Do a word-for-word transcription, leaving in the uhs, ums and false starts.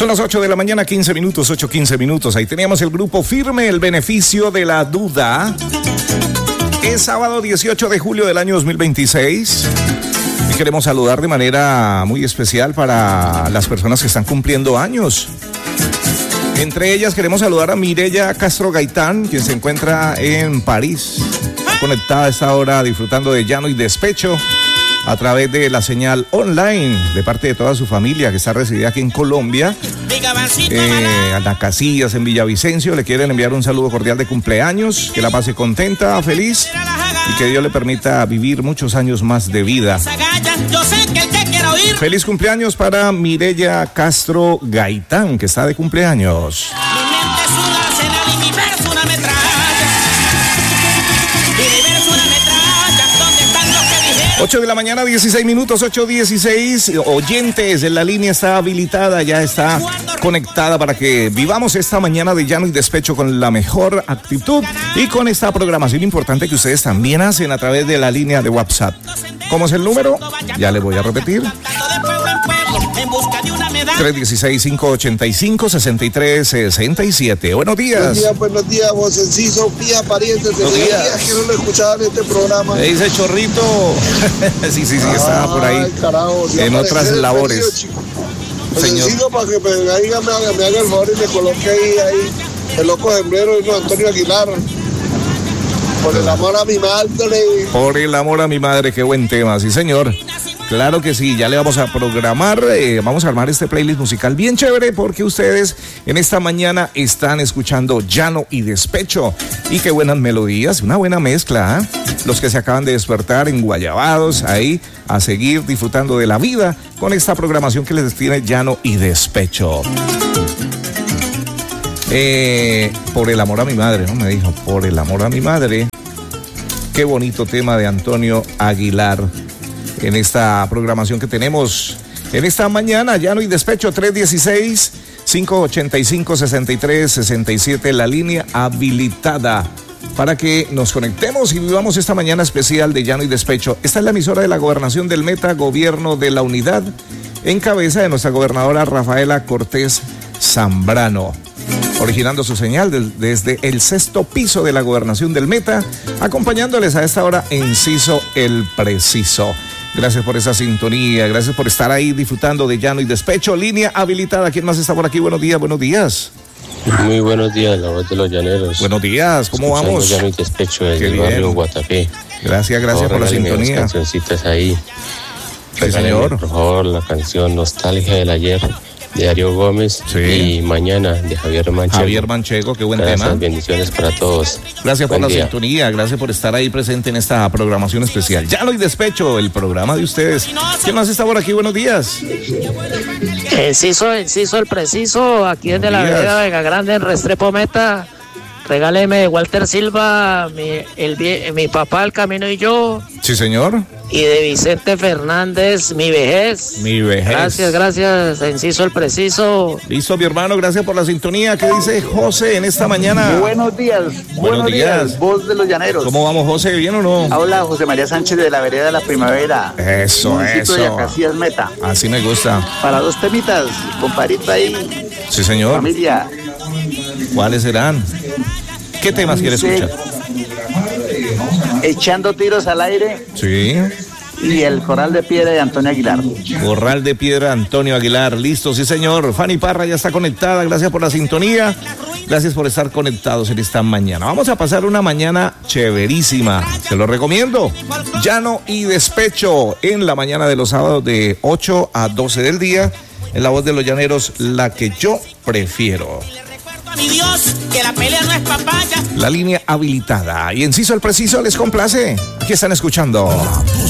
Son las ocho de la mañana, quince minutos, ocho, quince minutos. Ahí teníamos el grupo Firme, El Beneficio de la Duda. Es sábado dieciocho de julio del año dos mil veintiséis. Y queremos saludar de manera muy especial para las personas que están cumpliendo años. Entre ellas queremos saludar a Mireya Castro Gaitán, quien se encuentra en París, conectada a esta hora disfrutando de Llano y Despecho a través de la señal online de parte de toda su familia que está residida aquí en Colombia. Eh, Ana Casillas en Villavicencio le quieren enviar un saludo cordial de cumpleaños, que la pase contenta, feliz y que Dios le permita vivir muchos años más de vida. Feliz cumpleaños para Mireya Castro Gaitán, que está de cumpleaños. ocho de la mañana, dieciséis minutos, ocho dieciséis. Oyentes, en la línea está habilitada, ya está conectada para que vivamos esta mañana de Llano y Despecho con la mejor actitud y con esta programación importante que ustedes también hacen a través de la línea de WhatsApp. ¿Cómo es el número? Ya le voy a repetir. tres uno seis, cinco ocho cinco, seis tres seis siete. Buenos días. Buenos días, buenos días, vos Enciso, Pía, parientes de días que no lo escuchaban en este programa. Me dice Chorrito. sí, sí, sí, Ay, estaba por ahí. Carajo, en otras labores. Pues Señor. Enciso, para que me, me, haga, me, haga, me haga el favor y me coloque ahí, ahí el loco sembrero y no Antonio Aguilar. Por el amor a mi madre. Por el amor a mi madre, qué buen tema, sí señor. Claro que sí, ya le vamos a programar, eh, vamos a armar este playlist musical bien chévere porque ustedes en esta mañana están escuchando Llano y Despecho. Y qué buenas melodías, una buena mezcla, ¿eh? Los que se acaban de despertar en Guayabados, ahí a seguir disfrutando de la vida con esta programación que les tiene Llano y Despecho. Eh, por el amor a mi madre, ¿no? Me dijo, por el amor a mi madre. Qué bonito tema de Antonio Aguilar en esta programación que tenemos en esta mañana. Llano y Despecho, tres uno seis, cinco ocho cinco, seis tres seis siete, la línea habilitada para que nos conectemos y vivamos esta mañana especial de Llano y Despecho. Esta es la emisora de la Gobernación del Meta, Gobierno de la Unidad, en cabeza de nuestra gobernadora Rafaela Cortés Zambrano, originando su señal de, desde el sexto piso de la Gobernación del Meta, acompañándoles a esta hora Enciso el Preciso. Gracias por esa sintonía, gracias por estar ahí disfrutando de Llano y Despecho. Línea habilitada, ¿quién más está por aquí? Buenos días, buenos días. Muy buenos días, la voz de los llaneros. Buenos días, ¿cómo Escuchando vamos? Llano y Despecho desde Qué el bien. barrio Guatapé. Gracias, gracias por, por la sintonía. Unas cancioncitas ahí. Sí, señor. Por favor, la canción Nostalgia del Ayer de Darío Gómez, sí, y Mañana de Javier Manchego. Javier Manchego, qué buen Gracias, tema. Bendiciones para todos. Gracias buen por la día. sintonía, gracias por estar ahí presente en esta programación especial. Llano y Despecho, el programa de ustedes. ¿Quién más está por aquí? Buenos días. Enciso, Enciso el Preciso, aquí desde la vereda Vega Grande en Restrepo Meta. Regáleme Walter Silva, mi, el, mi papá El Camino y yo. Sí, señor. Y de Vicente Fernández, Mi Vejez. Mi Vejez. Gracias, gracias, Enciso el Preciso. Listo, mi hermano, gracias por la sintonía. ¿Qué dice José en esta mañana? Buenos días, Buenos buenos días, días. voz de los llaneros. ¿Cómo vamos, José? ¿Bien o no? Habla José María Sánchez de la vereda de la Primavera. Eso, municipio de eso. Acacias Meta. Así me gusta. Para dos temitas, compadrito ahí. Sí, señor. Familia. ¿Cuáles serán? ¿Qué temas quiere escuchar? Echando tiros al aire. Sí. Y el Corral de Piedra de Antonio Aguilar. Corral de Piedra, Antonio Aguilar. Listo, sí, señor. Fanny Parra ya está conectada. Gracias por la sintonía. Gracias por estar conectados en esta mañana. Vamos a pasar una mañana chéverísima. Se lo recomiendo. Llano y Despecho en la mañana de los sábados de ocho a doce del día. En la voz de los llaneros, la que yo prefiero. Mi Dios, que la pelea no es papaya. La línea habilitada. Y Enciso el Preciso les complace. Aquí están escuchando.